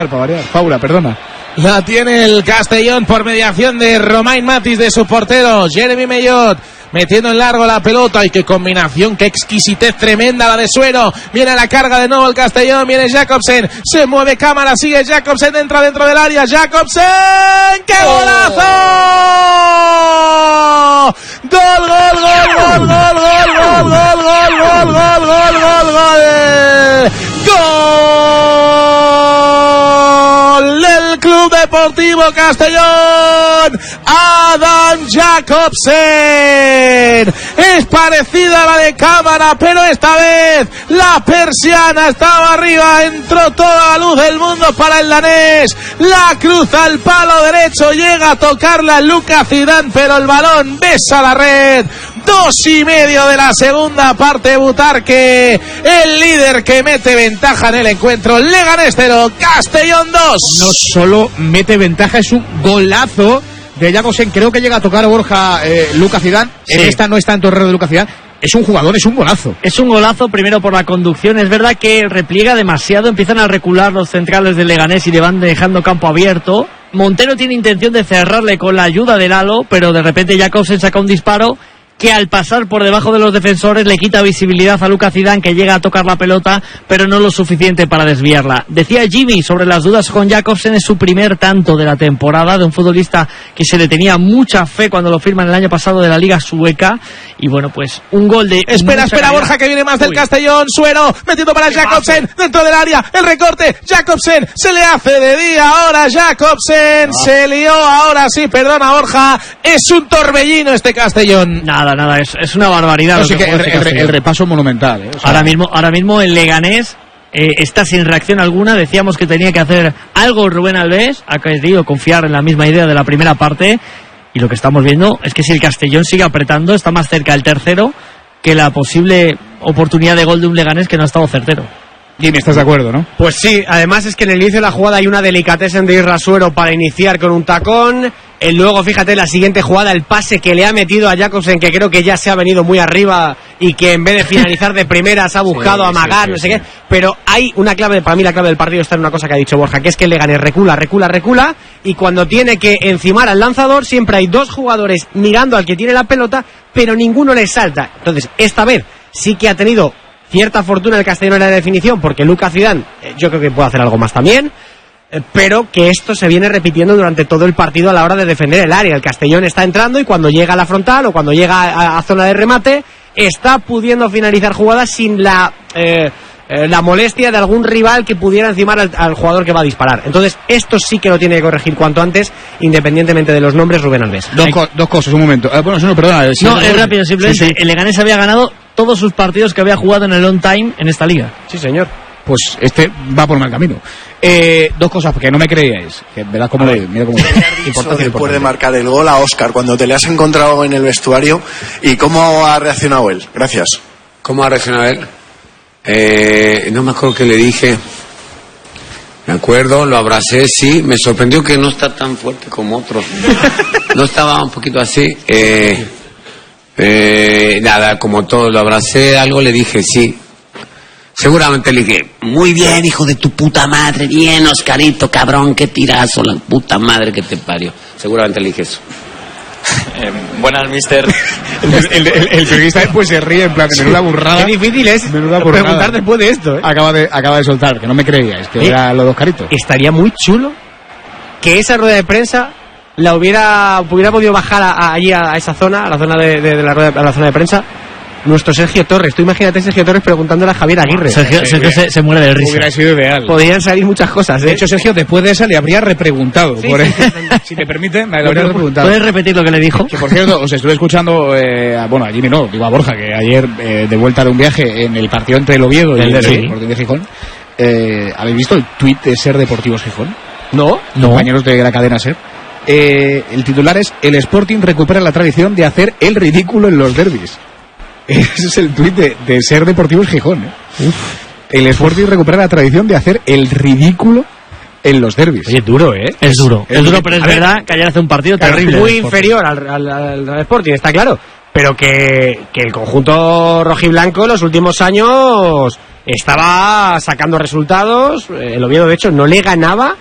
Paula, perdona. La tiene el Castellón por mediación de Romain Matis, de su portero Jeremy Mellot, metiendo en largo la pelota. Y qué combinación, qué exquisitez tremenda la de Suero. Viene a la carga de nuevo el Castellón, viene Jacobsen, se mueve cámara, sigue Jacobsen, entra dentro del área, Jacobsen, ¡qué golazo! ¡Gol, gol, gol, gol, gol, gol, gol, gol, gol, gol, gol, gol, gol, gol! ¡Gol del Club Deportivo Castellón! Adam Jacobsen. Es parecida a la de cámara, pero esta vez la persiana estaba arriba, entró toda la luz del mundo para el danés, la cruza al palo derecho, llega a tocarla Lucas Zidane, pero el balón besa la red. 2:30 de la segunda parte, Butarque, el líder que mete ventaja en el encuentro. Leganés 0, Castellón 2. No solo mete ventaja, es un golazo de Jacobsen. Creo que llega a tocar a Borja Lucas Zidane. Sí. En esta no está en torreo de Lucas Zidane. Es un jugador, es un golazo. Es un golazo, primero por la conducción. Es verdad que repliega demasiado, empiezan a recular los centrales del Leganés y le van dejando campo abierto. Montero tiene intención de cerrarle con la ayuda del halo, pero de repente Jacobsen saca un disparo que al pasar por debajo de los defensores le quita visibilidad a Lucas Zidane, que llega a tocar la pelota, pero no lo suficiente para desviarla. Decía Jimmy sobre las dudas con Jacobsen, es su primer tanto de la temporada, de un futbolista que se le tenía mucha fe cuando lo firman el año pasado de la Liga Sueca, y bueno, pues un gol de... Espera, Borja, que viene más del Castellón. Suero, metiendo para Jacobsen, dentro del área, el recorte, Jacobsen, se le hace de día ahora, Jacobsen, se lió, ahora sí, perdona Borja, es un torbellino este Castellón. Nada, es una barbaridad. No, sí que el repaso monumental, o sea, ahora mismo el Leganés está sin reacción alguna. Decíamos que tenía que hacer algo Rubén Alves, ha querido confiar en la misma idea de la primera parte, y lo que estamos viendo es que si el Castellón sigue apretando, está más cerca el tercero que la posible oportunidad de gol de un Leganés que no ha estado certero. Jimmy, ¿estás de acuerdo, no? Pues sí, además es que en el inicio de la jugada hay una delicatesen de Isra Suero para iniciar con un tacón. Luego, fíjate, la siguiente jugada, el pase que le ha metido a Jacobsen, que creo que ya se ha venido muy arriba y que en vez de finalizar de primeras ha buscado amagar, no sé qué. Pero hay una clave, para mí la clave del partido está en una cosa que ha dicho Borja, que es que el Leganés recula, y cuando tiene que encimar al lanzador, siempre hay dos jugadores mirando al que tiene la pelota, pero ninguno le salta. Entonces, esta vez sí que ha tenido cierta fortuna el Castellón en la definición, porque Lucas Zidane yo creo que puede hacer algo más también, pero que esto se viene repitiendo durante todo el partido a la hora de defender el área. El Castellón está entrando y cuando llega a la frontal o cuando llega a zona de remate está pudiendo finalizar jugadas sin la molestia de algún rival que pudiera encimar al jugador que va a disparar. Entonces esto sí que lo tiene que corregir cuanto antes, independientemente de los nombres, Rubén Alves. Dos cosas, un momento. Perdona. Es rápido, simplemente. Sí. El Leganés había ganado todos sus partidos que había jugado en el on time en esta liga. Sí, señor. Pues este va por mal camino. Dos cosas que no me creíais, que verás cómo mira cómo después de marcar el gol a Óscar, cuando te le has encontrado en el vestuario, y cómo ha reaccionado él. Gracias. ¿Cómo ha reaccionado él? No me acuerdo qué le dije. Me acuerdo, lo abracé, sí. Me sorprendió que no está tan fuerte como otros. No estaba un poquito así. Nada, como todo, lo abracé, algo le dije, sí. Seguramente le dije, muy bien, hijo de tu puta madre, bien, Oscarito, cabrón, qué tirazo, la puta madre que te parió. Seguramente le dije eso. Buenas, mister. El periodista después se ríe en plan, menuda burrada. Qué difícil es preguntar después de esto, ¿eh? Acaba de soltar, que no me creíais, que era lo de Oscarito. Estaría muy chulo que esa rueda de prensa la hubiera podido bajar allí a esa zona, a la zona de la rueda, a la zona de prensa, nuestro Sergio Torres. Tú imagínate Sergio Torres preguntándole a Javier Aguirre. Sergio se muere de risa. Hubiera sido ideal. Podrían salir muchas cosas, ¿eh? De hecho, Sergio, después de esa le habría repreguntado. Si te permite, me lo habría repreguntado. ¿Puedes repetir lo que le dijo? Que, por cierto, os estuve escuchando, a Jimmy no, digo a Borja, que ayer, de vuelta de un viaje en el partido entre el Oviedo y el Sporting de Gijón, ¿habéis visto el tuit de Ser Deportivos Gijón? No. Compañeros de la cadena Ser. El titular es: el Sporting recupera la tradición de hacer el ridículo en los derbis. Ese es el tuit de Ser Deportivos Gijón, El Sporting recupera la tradición de hacer el ridículo en los derbis. Oye, duro, ¿eh? Es duro, pero es verdad que ayer hace un partido terrible. Muy inferior al Sporting, está claro. Pero que el conjunto rojiblanco en los últimos años estaba sacando resultados. El Oviedo, de hecho, no le ganaba